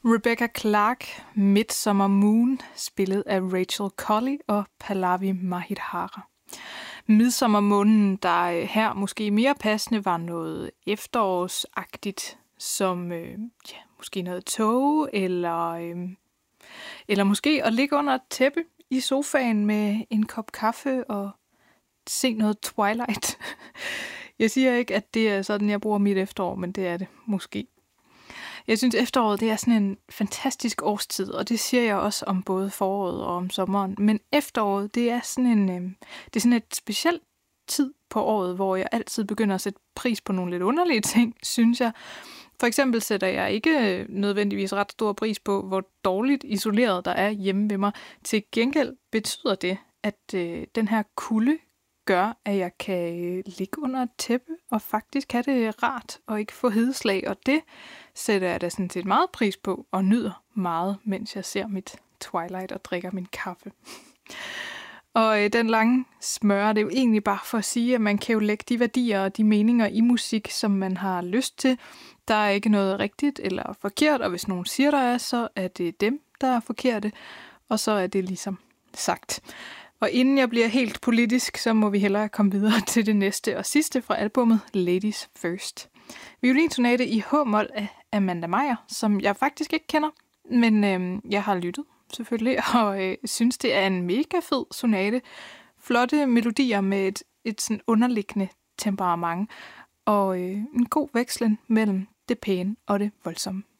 Rebecca Clark, Midsummer Moon, spillet af Rachel Colley og Pallavi Mahidhara. Midsommermånen, der her måske mere passende var noget efterårsagtigt, som måske noget tog, eller måske at ligge under et tæppe i sofaen med en kop kaffe og se noget Twilight. Jeg siger ikke, at det er sådan, jeg bruger mit efterår, men det er det måske. Jeg synes, efteråret det er sådan en fantastisk årstid, og det siger jeg også om både foråret og om sommeren. Men efteråret, det er sådan et specielt tid på året, hvor jeg altid begynder at sætte pris på nogle lidt underlige ting, synes jeg. For eksempel sætter jeg ikke nødvendigvis ret stor pris på, hvor dårligt isoleret der er hjemme ved mig. Til gengæld betyder det, at den her kulde gør, at jeg kan ligge under et tæppe og faktisk have det rart og ikke få hedeslag. Og det sætter jeg da sådan set meget pris på og nyder meget, mens jeg ser mit Twilight og drikker min kaffe. Og den lange smøre, det er jo egentlig bare for at sige, at man kan jo lægge de værdier og de meninger i musik, som man har lyst til. Der er ikke noget rigtigt eller forkert, og hvis nogen siger, der er, så er det dem, der er forkerte, og så er det ligesom sagt. Og inden jeg bliver helt politisk, så må vi hellere komme videre til det næste og sidste fra albumet Ladies First. Violinsonate i H-mol af Amanda Meyer, som jeg faktisk ikke kender, men jeg har lyttet selvfølgelig, og synes, det er en mega fed sonate. Flotte melodier med et sådan underliggende temperament, og en god vekslen mellem det pæne og det voldsomme.